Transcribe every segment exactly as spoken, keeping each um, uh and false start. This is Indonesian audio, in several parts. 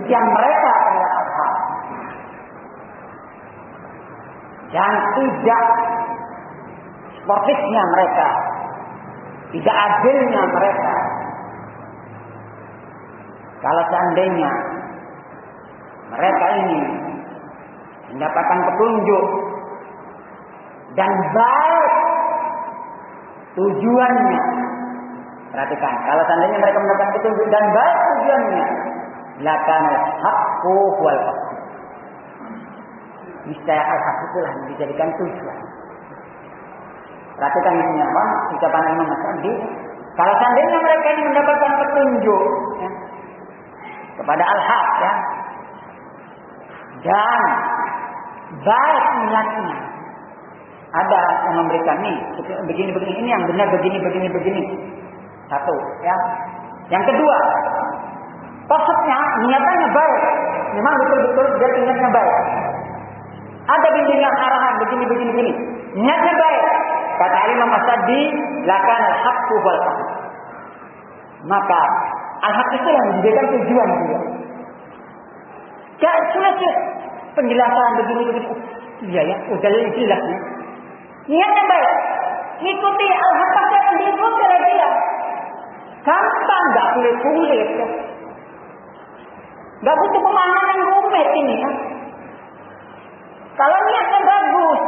kebencian mereka terhadap al-haq. Dan tidak sportifnya mereka, tidak adilnya mereka. Kalau seandainya mereka ini mendapatkan petunjuk dan baik tujuannya, perhatikan, kalau seandainya mereka mendapatkan petunjuk dan baik tujuannya, lakana al-haqqu wal haqq. Niscaya al-haq itulah yang dijadikan tujuan. Perhatikan ini apa? Ucapan Imam Sa'di. Kalau seandainya mereka ini mendapatkan petunjuk ya, kepada al-haq ya, dan baik niatnya, ada yang memberikan nih begini begini, ini yang benar begini begini begini. Satu ya. Yang kedua, maksudnya niatannya baik, memang betul-betul dia niatnya baik. Ada bimbingan arahan begini begini begini, niatnya baik. Kata Imam As-Sa'di, lakan al-haqqu wal haqq. Maka al-haq itu yang menjadikan tujuan dia. Gak sulit penjelasan begini begini. Iya ya, udah jelas ya. Niatnya baik, ikuti al-haq pasti akan diikuti oleh dia. Gampang, gak sulit-sulit ya. Gak butuh pemahaman yang rumit ini ya. Kalau niatnya bagus.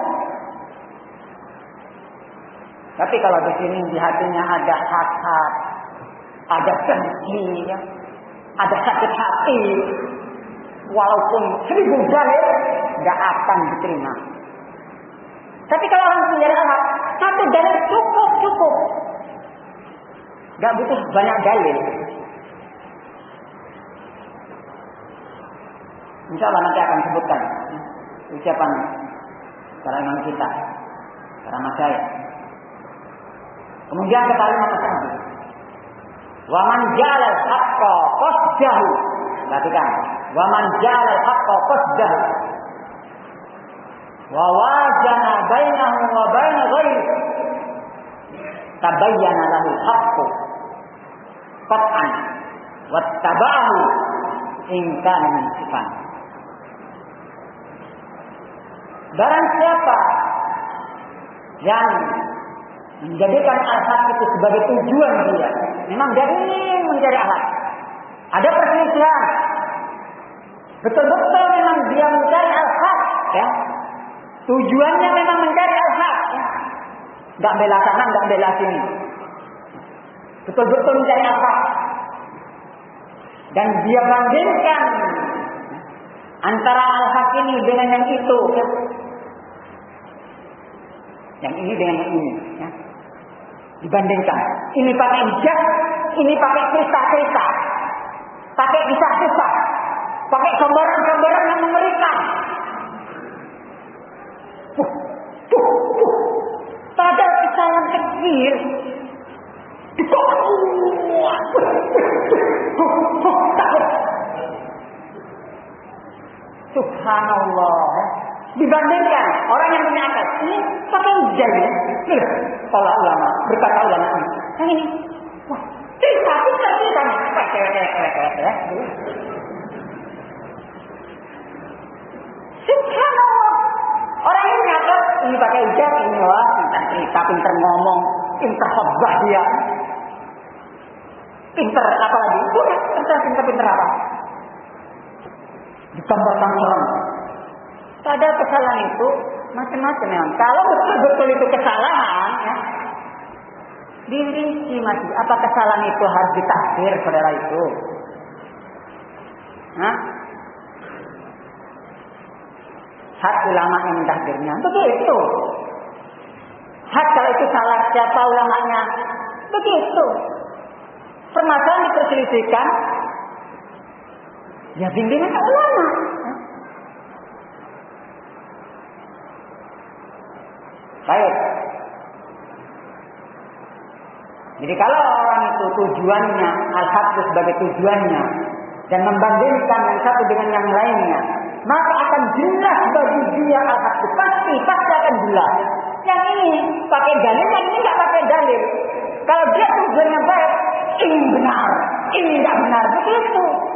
Tapi kalau di sini di hatinya ada hasad, ada dengki, ya, ada sakit hati, walaupun seribu dalil nggak akan diterima. Tapi kalau orang punya al-haq, satu dalil cukup cukup, nggak butuh banyak dalil. Insya Allah nanti akan sebutkan ucapan para imam kita, para masyayikh. Kemudian kata Imam Sa'di, wa man ja'ala al-haqqa qasdahu. Perhatikan, wa man ja'ala al-haqqa qasdahu wa wazana bainahu wa bain ghairihi tabayyana lahu al-haqqu qat'an wattaba'ahu in kana munsifan. Barang siapa yang menjadikan al-haq itu sebagai tujuan dia, memang dia ingin mencari al-haq. Ada perselisihan, betul-betul memang dia mencari al-haq, ya. Tujuannya memang mencari al-haq, ya. Gak bela sana, gak bela sini. Betul-betul mencari al-haq. Dan dia bandingkan antara al-haq ini dengan yang itu, ya. Yang ini dengan yang ini, ya. Dibandingkan, ini pakai hijab, ini pakai cerita-cerita, pakai kisah-kisah, pakai gambaran-gambaran yang mengerikan. Puh, puh, puh. Padahal kesalahan kecil, subhanallah. Dibandingkan orang yang punya akal, ini pakai hijab ya. Nih, kalau ulama, berkata ulama ini, yang ini, wah, cerita, cerita, cerita, apa cewek-cewek ya? Subhanallah. Orang yang punya akal, ini pakai hijab, ini wah, pintar cerita, pintar ngomong, pintar khotbah dia, pintar apa lagi? Udah, pintar, pintar, pintar apa? Digambarkan orang. Pada kesalahan itu macam-macam ya. Kalau betul-betul itu kesalahan, ya, dirinci masih. Apa kesalahan itu harus ditakdir saudara itu? Hah? Hak ulama yang mentakdirnya. Begitu. Hak kalau itu salah siapa ulamanya? Begitu. Permasalahan diperselisihkan. Ya bimbingan ulama. Baik. Jadi kalau orang itu tujuannya al-haq itu sebagai tujuannya dan membandingkan yang satu dengan yang lainnya, maka akan jelas bagi dia al-haq itu pasti pasti akan jelas. Yang ini pakai dalil, yang ini nggak pakai dalil. Kalau dia tujuannya baik, ini benar, ini nggak benar, begitu.